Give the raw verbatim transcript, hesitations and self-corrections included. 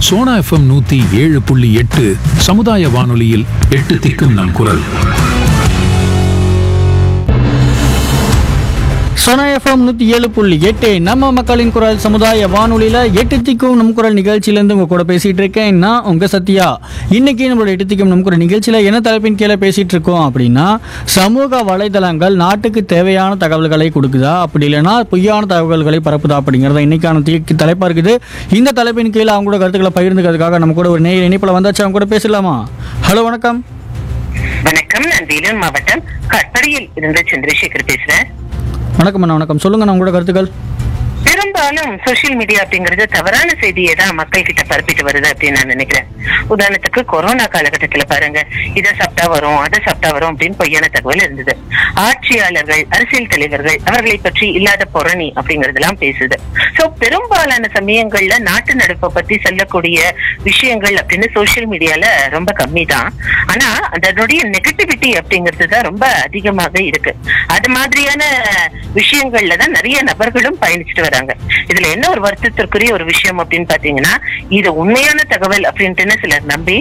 Sona FM நூத்தி ஏழு புள்ளி எட்டு சமுதாய வானொலியில் எட்டு திக்கும் நம் குரல். சோனா எஃப்எம் நூற்றி ஏழு புள்ளி எட்டு நம்ம மக்களின் குரல் சமுதாய வானொலியில் எட்டு திக்கும் நம் குரல் நிகழ்ச்சியிலேருந்து உங்கள் கூட பேசிகிட்டு இருக்கேன். நான் உங்கள் சத்யா. இன்றைக்கி நம்மளோட எட்டு திக்கும் நம் குரல் நிகழ்ச்சியில் என்ன தலைப்பின் கீழே பேசிகிட்டு இருக்கோம் அப்படின்னா, சமூக வலைதளங்கள் நாட்டுக்கு தேவையான தகவல்களை கொடுக்குதா, அப்படி இல்லைன்னா பொய்யான தகவல்களை பரப்புதா அப்படிங்கிறத இன்றைக்கான தி தலைப்பாக இருக்குது. இந்த தலைப்பின் கீழே அவங்களோட கருத்துக்களை பகிர்ந்துக்கிறதுக்காக நம்ம கூட ஒரு நேர் இணைப்பில் வந்தாச்சு. அவங்க கூட பேசலாமா? ஹலோ, வணக்கம். வணக்கம். நான் வேலூர் மாவட்டம் கற்படியில் இருந்து சந்திரசேகர் பேசுறேன். வணக்கம் அண்ணா. வணக்கம். சொல்லுங்க நான் உங்களோட கருத்துக்கள். பெரும்பாலும் சோசியல் மீடியா அப்படிங்கிறது தவறான செய்தியை தான் மக்கள் கிட்ட பரப்பிட்டு வருது அப்படின்னு நான் நினைக்கிறேன். உதாரணத்துக்கு கொரோனா காலகட்டத்துல பாருங்க, இதை சாப்பிட்டா வரும், அதை சாப்பிட்டா வரும் அப்படின்னு பொய்யான தகவல் இருந்தது. ஆட்சியாளர்கள், அரசியல் தலைவர்கள் அவர்களை பற்றி இல்லாத புரணி அப்படிங்கறதெல்லாம் பேசுது. சோ பெரும்பாலான சமயங்கள்ல நாட்டு நடப்பை பத்தி சொல்லக்கூடிய விஷயங்கள் அப்படின்னு சோசியல் மீடியால ரொம்ப கம்மி தான். ஆனா அதனுடைய நெகட்டிவிட்டி அப்படிங்கிறது தான் ரொம்ப அதிகமாக இருக்கு. அது மாதிரியான விஷயங்கள்ல தான் நிறைய நபர்களும் பயணிச்சுட்டு வராங்க. இதுல என்ன ஒரு வருத்தத்திற்குரிய ஒரு விஷயம் அப்படின்னு பாத்தீங்கன்னா, இது உண்மையான தகவல் அப்படின்ட்டு சிலர் நம்பி